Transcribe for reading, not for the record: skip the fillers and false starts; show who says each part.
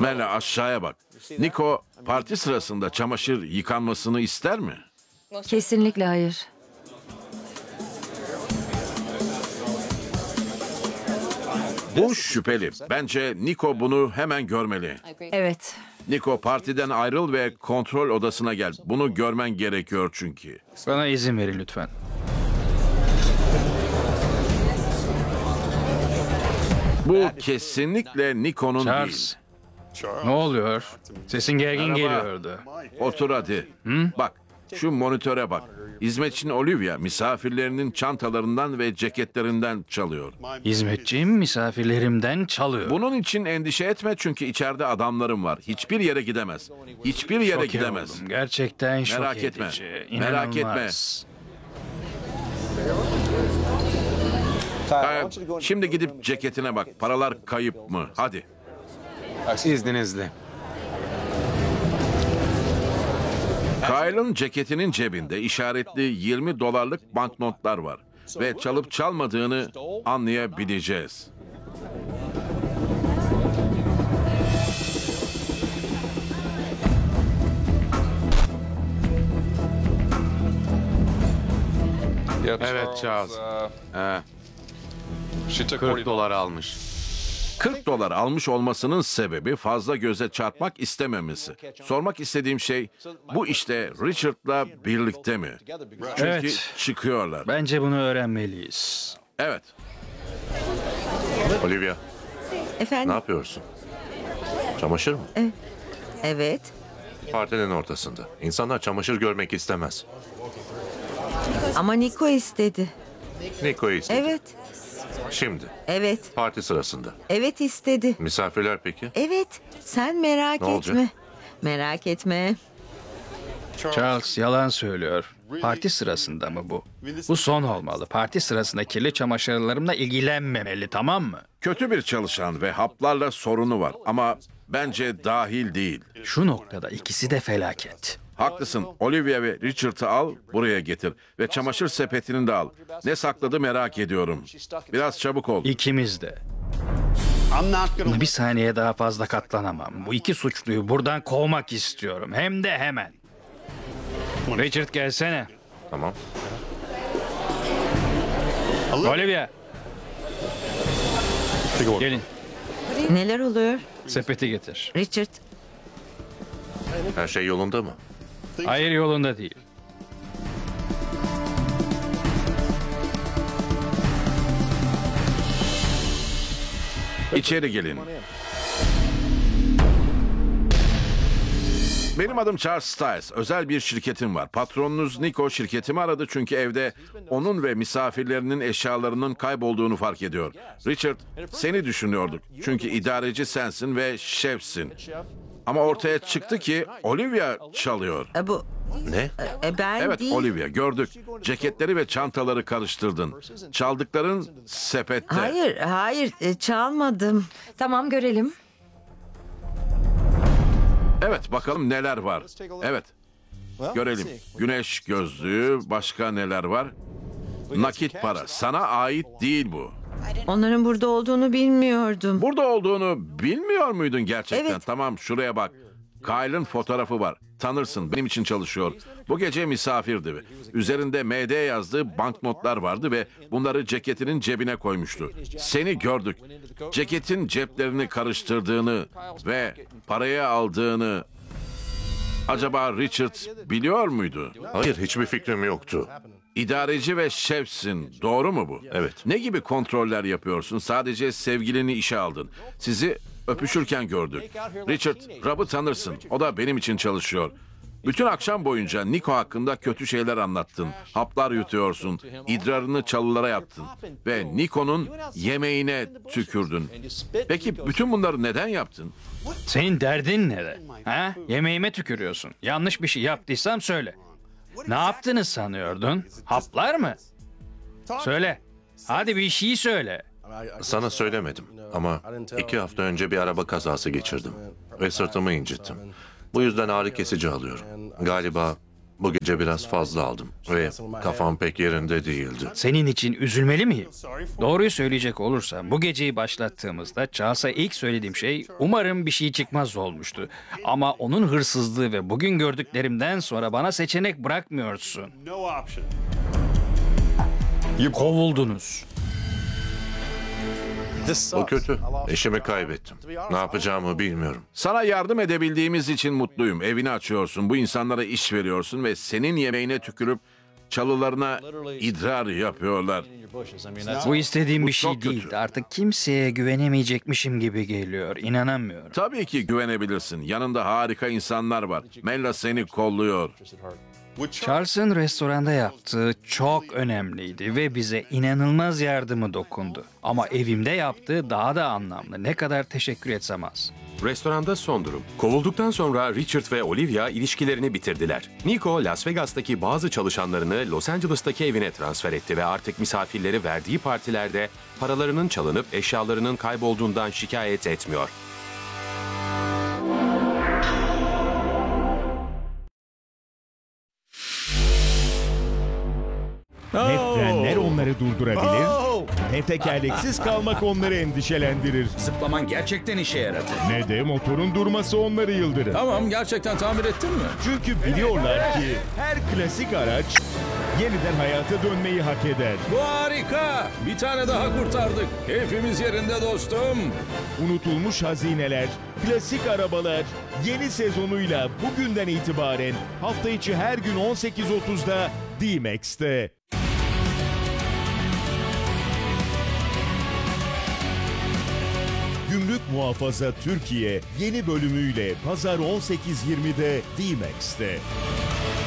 Speaker 1: Mele aşağıya bak. Niko parti sırasında çamaşır yıkanmasını ister mi?
Speaker 2: Kesinlikle hayır.
Speaker 1: Bu şüpheli. Bence Niko bunu hemen görmeli.
Speaker 2: Evet.
Speaker 1: Niko partiden ayrıl ve kontrol odasına gel. Bunu görmen gerekiyor çünkü.
Speaker 3: Bana izin verin lütfen.
Speaker 1: Bu kesinlikle Niko'nun değil.
Speaker 3: Charles, ne oluyor? Sesin gergin
Speaker 1: Merhaba.
Speaker 3: geliyordu.
Speaker 1: Otur hadi. Bak, şu monitöre bak. Hizmetçin Olivia misafirlerinin çantalarından ve ceketlerinden çalıyor.
Speaker 3: Hizmetçim misafirlerimden çalıyor.
Speaker 1: Bunun için endişe etme çünkü içeride adamlarım var. Hiçbir yere gidemez. Hiçbir yere
Speaker 3: Şoke
Speaker 1: gidemez.
Speaker 3: oldum. Gerçekten şok
Speaker 1: Merak etme.
Speaker 3: edici.
Speaker 1: Merak etme.
Speaker 3: İnanılmaz.
Speaker 1: Şimdi gidip ceketine bak. Paralar kayıp mı? Hadi.
Speaker 4: İzninizle.
Speaker 1: Kyle'ın ceketinin cebinde işaretli 20 dolarlık banknotlar var. Ve çalıp çalmadığını anlayabileceğiz.
Speaker 4: Evet Charles. 40 dolar almış.
Speaker 1: 40 dolar almış olmasının sebebi fazla göze çarpmak istememesi. Sormak istediğim şey bu işte Richard'la birlikte mi? Çünkü
Speaker 3: Evet.
Speaker 1: çıkıyorlar.
Speaker 3: Bence bunu öğrenmeliyiz.
Speaker 1: Evet.
Speaker 5: Olivia, ne
Speaker 6: Efendim?
Speaker 5: yapıyorsun? Çamaşır mı?
Speaker 6: Evet.
Speaker 5: Partinin ortasında. İnsanlar çamaşır görmek istemez.
Speaker 6: Ama Niko istedi.
Speaker 5: Niko'yu istedi.
Speaker 6: Evet.
Speaker 5: Şimdi,
Speaker 6: Evet.
Speaker 5: parti sırasında.
Speaker 6: Evet istedi.
Speaker 5: Misafirler peki?
Speaker 6: Evet. Sen merak
Speaker 5: Ne olacak?
Speaker 6: etme. Merak etme.
Speaker 3: Charles yalan söylüyor. Parti sırasında mı bu? Bu son olmalı. Parti sırasında kirli çamaşırlarımla ilgilenmemeli, tamam mı?
Speaker 1: Kötü bir çalışan ve haplarla sorunu var ama bence dahil değil.
Speaker 3: Şu noktada ikisi de felaket.
Speaker 1: Haklısın. Olivia ve Richard'ı al, buraya getir. Ve çamaşır sepetini de al. Ne sakladı merak ediyorum. Biraz çabuk ol.
Speaker 3: İkimiz de. Bir saniye daha fazla katlanamam. Bu iki suçluyu buradan kovmak istiyorum. Hem de hemen. Richard gelsene.
Speaker 5: Tamam.
Speaker 3: Olivia. Gelin.
Speaker 6: Neler oluyor?
Speaker 3: Sepeti getir.
Speaker 6: Richard.
Speaker 5: Her şey yolunda mı?
Speaker 3: Hayır, yolunda değil.
Speaker 1: İçeri gelin. Benim adım Charles Stiles. Özel bir şirketim var. Patronunuz Niko şirketimi aradı çünkü evde onun ve misafirlerinin eşyalarının kaybolduğunu fark ediyor. Richard, seni düşünüyorduk. Çünkü idareci sensin ve şefsin. Ama ortaya çıktı ki Olivia çalıyor.
Speaker 6: Bu
Speaker 5: Ne?
Speaker 6: ben
Speaker 1: Evet
Speaker 6: değil.
Speaker 1: Olivia, gördük. Ceketleri ve çantaları karıştırdın. Çaldıkların sepette.
Speaker 6: Hayır, çalmadım.
Speaker 2: Tamam, görelim.
Speaker 1: Evet, bakalım neler var. Evet, görelim. Güneş gözlüğü, başka neler var? Nakit para. Sana ait değil bu.
Speaker 6: Onların burada olduğunu bilmiyordum.
Speaker 1: Burada olduğunu bilmiyor muydun gerçekten?
Speaker 6: Evet.
Speaker 1: Tamam, şuraya bak. Kyle'ın fotoğrafı var. Tanırsın, benim için çalışıyor. Bu gece misafirdi. Üzerinde MD yazdığı banknotlar vardı ve bunları ceketinin cebine koymuştu. Seni gördük. Ceketin ceplerini karıştırdığını ve parayı aldığını acaba Richard biliyor muydu?
Speaker 5: Hayır, hiçbir fikrim yoktu.
Speaker 1: İdareci ve şefsin, doğru mu bu?
Speaker 5: Evet.
Speaker 1: Ne gibi kontroller yapıyorsun? Sadece sevgilini işe aldın. Sizi öpüşürken gördük. Richard, Rob'ı tanırsın. O da benim için çalışıyor. Bütün akşam boyunca Niko hakkında kötü şeyler anlattın. Haplar yutuyorsun. İdrarını çalılara yaptın. Ve Niko'nun yemeğine tükürdün. Peki bütün bunları neden yaptın?
Speaker 3: Senin derdin ne de? Ha? Yemeğime tükürüyorsun. Yanlış bir şey yaptıysam söyle. Ne yaptığını sanıyordun? Haplar mı? Söyle. Hadi bir şeyi söyle.
Speaker 5: Sana söylemedim ama 2 hafta önce bir araba kazası geçirdim ve sırtımı incittim. Bu yüzden ağrı kesici alıyorum. Galiba Bu gece biraz fazla aldım ve kafam pek yerinde değildi.
Speaker 3: Senin için üzülmeli miyim? Doğruyu söyleyecek olursam bu geceyi başlattığımızda Charles'a ilk söylediğim şey umarım bir şey çıkmaz olmuştu. Ama onun hırsızlığı ve bugün gördüklerimden sonra bana seçenek bırakmıyorsun. Kovuldunuz.
Speaker 5: Bu kötü. Eşimi kaybettim. Ne yapacağımı bilmiyorum.
Speaker 1: Sana yardım edebildiğimiz için mutluyum. Evini açıyorsun, bu insanlara iş veriyorsun ve senin yemeğine tükürüp çalılarına idrar yapıyorlar.
Speaker 3: Bu istediğim
Speaker 1: Bu
Speaker 3: bir şey
Speaker 1: çok kötü.
Speaker 3: değil. Artık kimseye güvenemeyecekmişim gibi geliyor. İnanamıyorum.
Speaker 1: Tabii ki güvenebilirsin. Yanında harika insanlar var. Mella seni kolluyor.
Speaker 3: Charles'ın restoranda yaptığı çok önemliydi ve bize inanılmaz yardımı dokundu. Ama evimde yaptığı daha da anlamlı. Ne kadar teşekkür etsem az.
Speaker 7: Restoranda son durum. Kovulduktan sonra Richard ve Olivia ilişkilerini bitirdiler. Nico, Las Vegas'taki bazı çalışanlarını Los Angeles'taki evine transfer etti ve artık misafirleri verdiği partilerde paralarının çalınıp eşyalarının kaybolduğundan şikayet etmiyor.
Speaker 8: Ne frenler onları durdurabilir, ne tekerleksiz kalmak onları endişelendirir,
Speaker 9: Zıplaman gerçekten işe yaradı.
Speaker 8: ne de motorun durması onları yıldırır.
Speaker 9: Tamam, gerçekten tamir ettin mi?
Speaker 8: Çünkü biliyorlar ki her klasik araç yeniden hayata dönmeyi hak eder.
Speaker 9: Bu harika. Bir tane daha kurtardık. Keyfimiz yerinde dostum.
Speaker 8: Unutulmuş hazineler, klasik arabalar yeni sezonuyla bugünden itibaren hafta içi her gün 18.30'da D-Max'te. Gümrük Muhafaza Türkiye yeni bölümüyle Pazar 18.20'de D-Max'te.